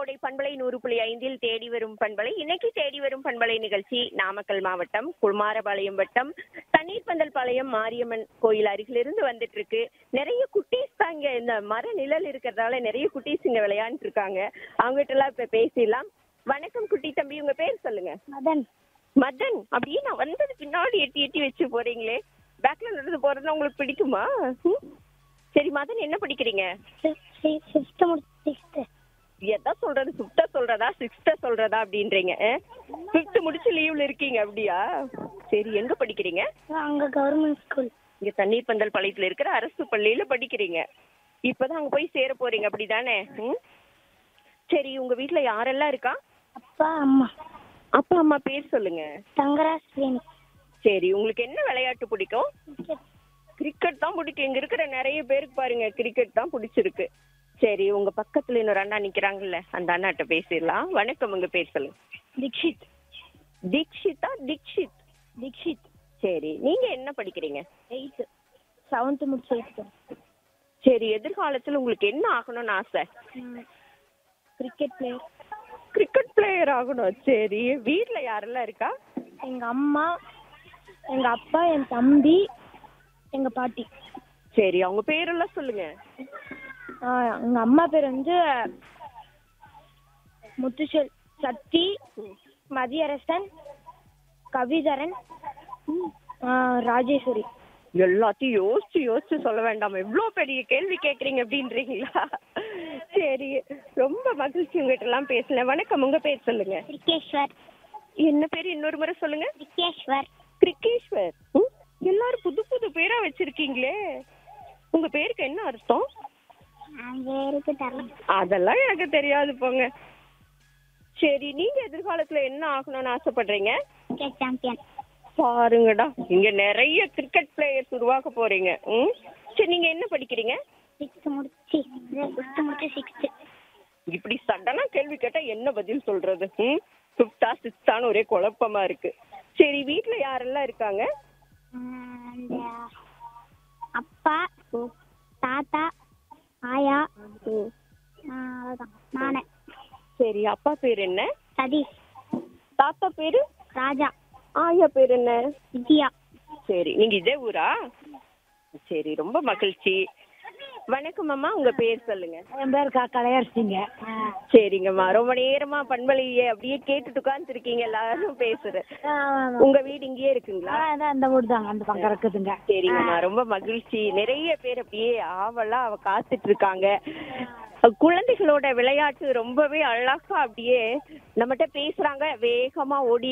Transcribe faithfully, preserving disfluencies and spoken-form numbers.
கோடை பண்பலை நூறு புள்ளி ஐந்தில் தேடி வரும் பண்பலை. இன்னைக்கு தேடி வரும் பண்பலை நிகழ்ச்சி நாமக்கல் மாவட்டம் குமாரபாளையம் வட்டம் தண்ணீர்பந்தல் பாளையம் மாரியம்மன் கோயில் அருகிலிருந்து வந்துட்டு இருக்கு. நிறைய குட்டீஸ் தாங்க, இந்த மர நிழல் இருக்கிறதால நிறைய குட்டீஸ் இங்க விளையாண்டு இருக்காங்க. அவங்ககிட்ட எல்லாம் இப்ப பேசிடலாம். வணக்கம் குட்டி தம்பி, உங்க பேர் சொல்லுங்க. மதன். மதன், அப்படியே நான் வந்தது பின்னாடி எட்டி எட்டி வச்சு போறீங்களே, பேக்ல நடந்து போறது உங்களுக்கு பிடிக்குமா? ம்? சரி மதன், என்ன படிக்கிறீங்க? ஃபிஃப்த் முடிச்சு சிக்ஸ்த்து. எதா சொல்றது, ஃபிஃப்த்தா சொல்றதா சிக்ஸ்த்தா சொல்றதா அப்படின்றீங்க? ஃபிஃப்த் முடிச்சு லீவ்ல இருக்கீங்க அப்படியா? சரி, எங்க படிக்கிறீங்க? அங்க கவர்மெண்ட் ஸ்கூல். இங்க தண்ணீர் பந்தல் பாளையத்துல இருக்கிற அரசு பள்ளியில படிக்கிறீங்க. இப்பதான் அங்க போய் சேர போறீங்க அப்படிதானே? ம்? சரி, உங்க வீட்ல யாரெல்லாம் இருக்கா? அப்பா அம்மா. அப்பா அம்மா பேர் சொல்லுங்க. தங்கராஜ் வேணி. சரி, உங்களுக்கு என்ன விளையாட்டு பிடிக்கும்? கிரிக்கெட் தான் பிடிக்கும். இங்க இருக்கிற நிறைய பேருக்கு பாருங்க கிரிக்கெட் தான் பிடிச்சிருக்கு. சரி, உங்க பக்கத்துல இன்னொரு அண்ணா நிக்கிறாங்கல்ல, அந்த அண்ணாட்ட பேசிடலாம். வணக்கம், உங்க பேர் சொல்லுங்க. தீக்ஷித். தீக்ஷிதா? தீக்ஷித். தீக்ஷித். சரி, நீங்க என்ன படிக்கிறீங்க? எயித்து. செவன்த்து முடிச்சு எயித்து. சரி, எதிர்காலத்துல உங்களுக்கு என்ன ஆகணும்னு ஆசை? Cricket player. கிரிக்கெட் பிளேயர் ஆகணும். சரி, வீட்ல யாரெல்லாம் இருக்கா? எங்க அம்மா, எங்க அப்பா, என் தம்பி, எங்க பாட்டி. சரி, அவங்க பேரெல்லாம் சொல்லுங்க. எங்க அம்மா பேர் வந்து முத்துச்செல் சக்தி, மதியரசன், கவிதரன், ராஜேஸ்வரி. எல்லாத்தையும் யோசிச்சு யோசிச்சு சொல்ல வேண்டாம், எவ்வளவு பெரிய கேள்வி கேக்குறீங்க அப்படின்றீங்களா? சரி, ரொம்ப மகிழ்ச்சி உங்ககிட்ட எல்லாம் பேசல. வணக்கம், உங்க பேர் சொல்லுங்க. கிரிக்கேஸ்வர். என்ன பேர் இன்னொரு முறை சொல்லுங்க. கிரிக்கேஸ்வர். கிரிக்கேஸ்வர். ம்? எல்லாரும் புது புது பேரா வச்சிருக்கீங்களே, உங்க பேருக்கு என்ன அர்த்தம்? அதெல்லாம் எனக்கு தெரியாது போங்க. சரி, நீங்க எதிர்காலத்துல என்ன ஆகணும்னு ஆசைப்படுறீங்க? சாம்பியன். பாருங்கடா, இங்க நிறைய கிரிக்கெட் பிளேயர்ஸ் உருவாக்க போறீங்க. ம்? சரி, நீங்க என்ன படிக்கிறீங்க? சிக்ஸ்த் முடிச்சு ஃபிஃப்த் முடிச்சு சிக்ஸ்த்து. இப்படி சடனா கேள்வி கேட்டா என்ன பதில் சொல்றது? ம்? ஃபிஃப்த்தா சிக்ஸ்த்தான்னு ஒரே குழப்பமா இருக்கு. சரி, வீட்ல யாரெல்லாம் இருக்காங்க? அப்பா, தாத்தா, ஆயா, அவ்வளோதான், நானே. சரி, அப்பா பேர் என்ன? சதீஷ். தாத்தா பேரு? ராஜா. ஆயா பேர் என்ன? விஜயா. சரி, நீங்க இதே ஊரா? சரி, ரொம்ப மகிழ்ச்சி. வணக்கம் அம்மா, உங்க பேர் சொல்லுங்க. என் பேர் கலையரசிங்க. சரிங்கம்மா, ரொம்ப நேரமா பண்பலையே அப்படியே கேட்டுட்டு உட்கார்ந்து இருக்கீங்க, எல்லாரும் பேசுறேன். உங்க வீடு இங்கேயே இருக்குங்களா? அந்த வீடு தாங்க, அந்த பக்கம் இருக்குதுங்க. சரிங்கம்மா, ரொம்ப மகிழ்ச்சி. நிறைய பேர் அப்படியே ஆவலா அவ காத்துட்டு இருக்காங்க. குழந்தைகளோட விளையாட்டு ரொம்பவே அழகா அப்படியே நம்மகிட்ட பேசுறாங்க, வேகமா ஓடி